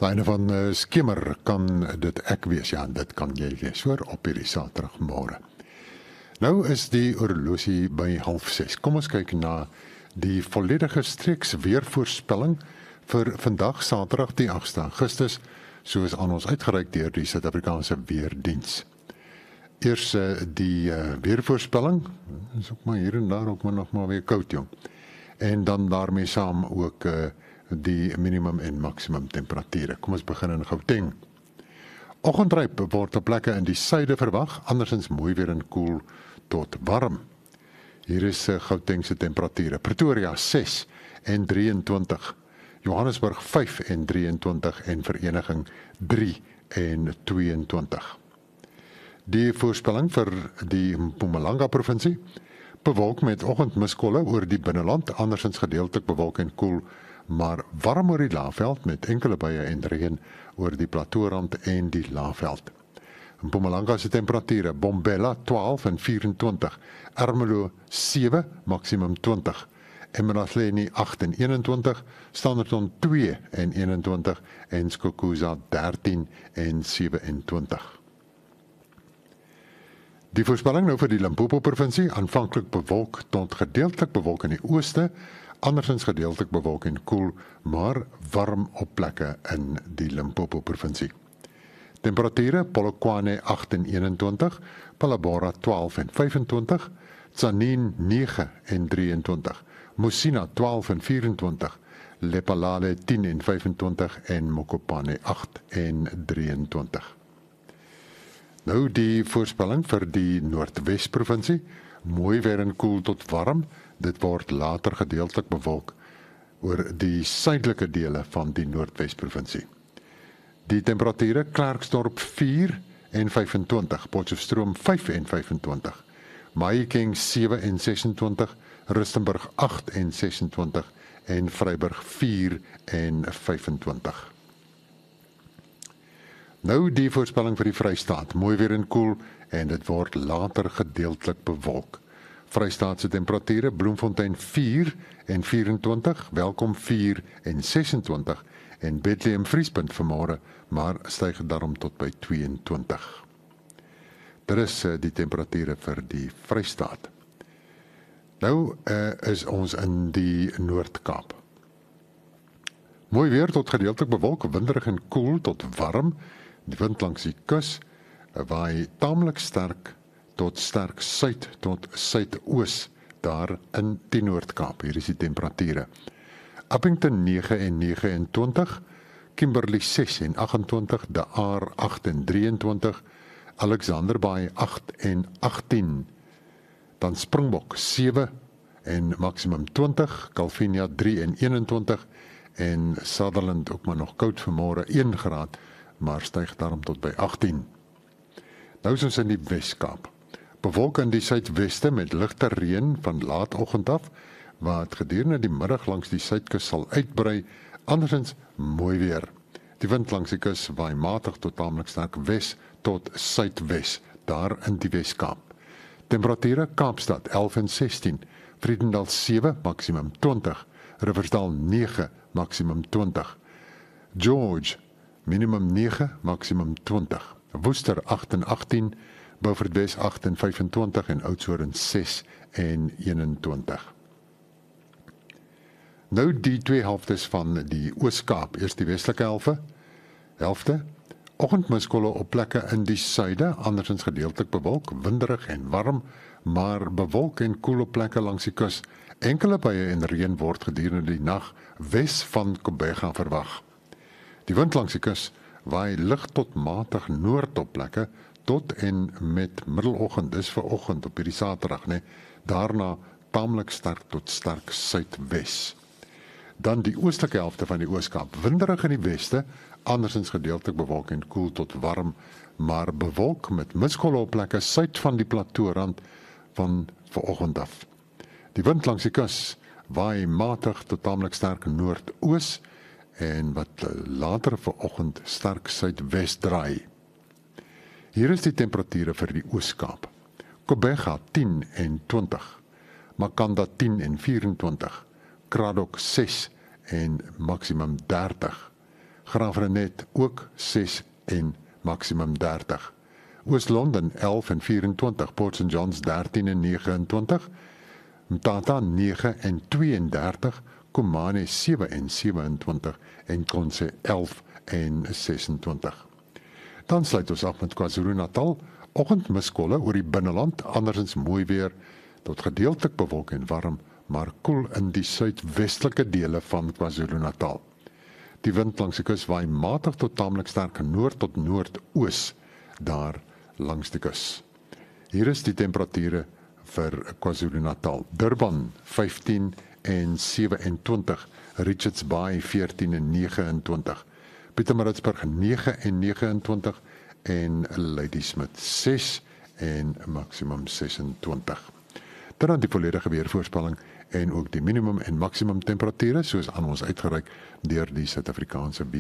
Lyne van skimmer kan dit ek wees, ja, dit kan jy wees, hoor, op hierdie Saterdagmôre. Nou is die horlosie by 5:30. Kom ons kyk na die volledige streeks weervoorspelling vir vandag, Saterdag die 8 Augustus, soos aan ons uitgereik deur die Suid-Afrikaanse Weerdiens. Eers die weervoorspelling, is ook maar hier en daar ook maar nog maar weer koud, jong. En dan daarmee saam ook die minimum en maksimum temperature. Kom ons begin in Gauteng. Oggendryp word op plekke in die suide verwag, andersins mooi weer en koel tot warm. Hier is Gauteng se temperature. Pretoria 6 en 23, Johannesburg 5 en 23 en Vereniging 3 en 22. Die voorspelling vir die Mpumalanga provinsie, bewolk met oggendmiskolle oor die binneland, andersins gedeeltelik bewolk en koel, maar warm oor die laafveld met enkele buie en reën oor die plateaurand en die laafveld. Mpumalanga se temperature, Bombela 12 en 24, Ermelo 7, maksimum 20, Emanathleni 8 en 21, Standerton 2 en 21 en Skukuza 13 en 27. Die voorspelling nou vir die Limpopo provinsie, aanvanklik bewolk tot gedeeltelik bewolk in die ooste, andersins gedeeltelik bewolk en koel, maar warm op plekke in die Limpopo provinsie. Temperature, Polokwane 8 en 21, Palabora 12 en 25, Tzaneen 9 en 23, Musina 12 en 24, Lephalale 10 en 25 en Mokopane 8 en 23. Nou die voorspelling vir die Noordwes provinsie, mooi weer en koel tot warm, dit word later gedeeltelik bewolk oor die suidelike dele van die Noordwes provinsie. Die temperature, Klerksdorp 4 en 25, Potchefstroom 5 en 25, Mahikeng 7 en 26, Rustenburg 8 en 26 en Vryburg 4 en 25. Nou die voorspelling vir die Vrystaat, mooi weer en koel en dit word later gedeeltelik bewolk. Vrystaat se temperature, Bloemfontein 4 en 24, Welkom 4 en 26 en Bethlehem vriespunt vanmôre, maar styg daarom tot by 22. Dit is die temperature vir die Vrystaat. Nou is ons in die Noord-Kaap. Mooi weer tot gedeeltelik bewolk, winderig en koel tot warm. Die wind langs die kus waai taamlik sterk tot sterk suid tot suidoos daar in die Noord-Kaap. Hier is die temperature. Appington 9 en 29, Kimberley 6 en 28, De Aar 8 en 23, Alexanderbaai 8 en 18, dan Springbok 7 en maksimum 20, Calvinia 3 en 21 en Sutherland ook maar nog koud vanmôre 1 graad, maar styg daarom tot by 18. Nou is ons in die Wes-Kaap. Bewolk in die suidweste met ligte reën van laatoggend af, wat gedurende die middag langs die suidkus sal uitbrei, andersins mooi weer. Die wind langs die kus waai matig tot taamlik sterk wes tot suidwes, daar in die Wes-Kaap. Temperature, Kaapstad 11 en 16, Vredendal 7, maksimum 20, Riversdal 9, maksimum 20, George, minimum 9, maksimum 20, Woester 8 en 18, Beaufort Wes 8 en 25 en Oudtshoorn 6 en 21. Nou die twee helftes van die Oos-Kaap, eers die westelike helfte, oggendmiskolle op plekke in die suide, andersins gedeeltelik bewolk, winderig en warm, maar bewolk en koel op plekke langs die kus. Enkele buie en reën word gedurende die nag wes van Kobega verwag. Die wind langs die kus waai lig tot matig noord op plekke tot en met middeloggend, dis vir oggend op hierdie Saterdag, daarna taamlik sterk tot sterk suidwes. Dan die oostelike helfte van die Oos-Kaap, winderig in die weste, andersins gedeeltelik bewolk en koel tot warm, maar bewolk met miskolle op plekke suid van die plateaurand van vanoggend af. Die wind langs die kus waai matig tot taamlik sterk noordoos en wat later vanoggend sterk suidwes draai. Hier is die temperature vir die Oos-Kaap. Kobega 10 en 20, Makanda 10 en 24, Kraddock 6 en maksimum 30, Graafrenet ook 6 en maksimum 30. Oos-London 11 en 24, Port St Johns 13 en 29, Mthatha 9 en 32, Komane 7 en 27 en Konse 11 en 26. Dan sluit ons af met KwaZulu-Natal, oggendmiskolle oor die binneland, andersins mooi weer, tot gedeeltelik bewolk en warm, maar koel in die suidwestelike dele van KwaZulu-Natal. Die wind langs die kus waai matig tot tamelik sterk noord tot noordoos daar langs die kus. Hier is die temperature vir KwaZulu-Natal. Durban 15 en 27, Richards Bay 14 en 29, Pietermaritzburg 9 en 29 en Ladysmith 6 en maksimum 26. Dan die volledige weervoorspelling en ook die minimum en maksimum temperature soos aan ons uitgereik deur die Suid-Afrikaanse